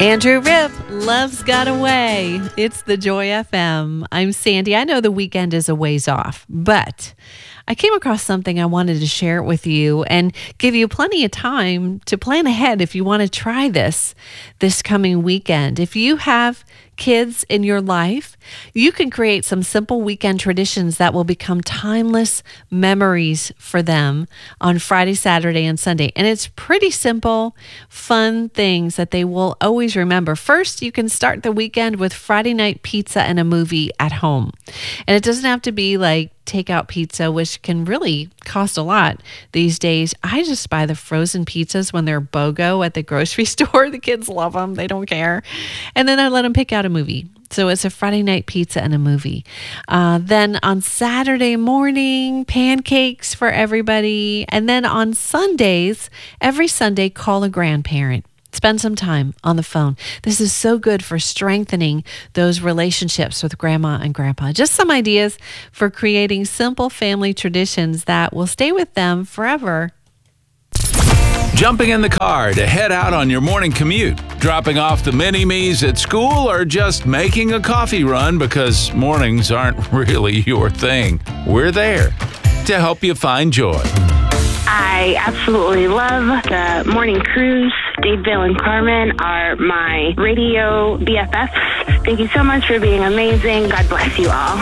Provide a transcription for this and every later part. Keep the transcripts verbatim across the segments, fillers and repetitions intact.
Andrew Ripp, Love's Got a Way. It's the Joy F M. I'm Sandy. I know the weekend is a ways off, but I came across something I wanted to share it with you and give you plenty of time to plan ahead if you want to try this this coming weekend. If you have kids in your life, you can create some simple weekend traditions that will become timeless memories for them on Friday, Saturday, and Sunday. And it's pretty simple, fun things that they will always remember. First, you can start the weekend with Friday night pizza and a movie at home. And it doesn't have to be like takeout pizza, which can really cost a lot these days. I just buy the frozen pizzas when they're BOGO at the grocery store. The kids love them. They don't care. And then I let them pick out a movie. So it's a Friday night pizza and a movie. Uh, then on Saturday morning, pancakes for everybody. And then on Sundays, every Sunday, call a grandparent. Spend some time on the phone. This is so good for strengthening those relationships with grandma and grandpa. Just some ideas for creating simple family traditions that will stay with them forever. Jumping in the car to head out on your morning commute, dropping off the mini-me's at school, or just making a coffee run because mornings aren't really your thing. We're there to help you find joy. I absolutely love the morning cruise. Dave, Vale, and Carmen are my radio B F Fs. Thank you so much for being amazing. God bless you all.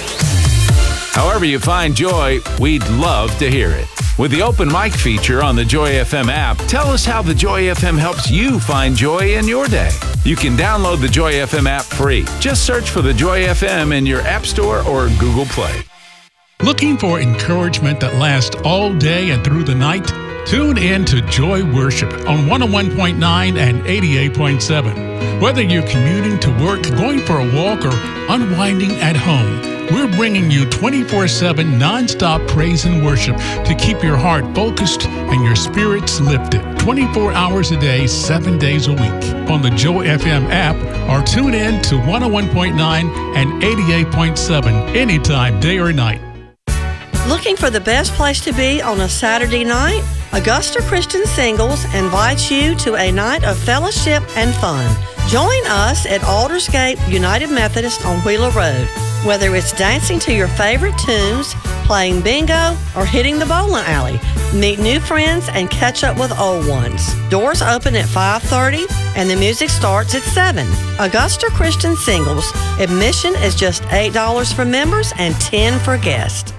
However you find joy, we'd love to hear it. With the open mic feature on the Joy F M app, tell us how the Joy F M helps you find joy in your day. You can download the Joy F M app free. Just search for the Joy F M in your App Store or Google Play. Looking for encouragement that lasts all day and through the night? Tune in to Joy Worship on one oh one point nine and eighty-eight point seven. Whether you're commuting to work, going for a walk, or unwinding at home, we're bringing you twenty-four seven nonstop praise and worship to keep your heart focused and your spirits lifted. twenty-four hours a day, seven days a week. On the Joy F M app, or tune in to one oh one point nine and eighty-eight point seven anytime, day or night. Looking for the best place to be on a Saturday night? Augusta Christian Singles invites you to a night of fellowship and fun. Join us at Aldersgate United Methodist on Wheeler Road. Whether it's dancing to your favorite tunes, playing bingo, or hitting the bowling alley, meet new friends and catch up with old ones. Doors open at five thirty and the music starts at seven. Augusta Christian Singles. Admission is just eight dollars for members and ten dollars for guests.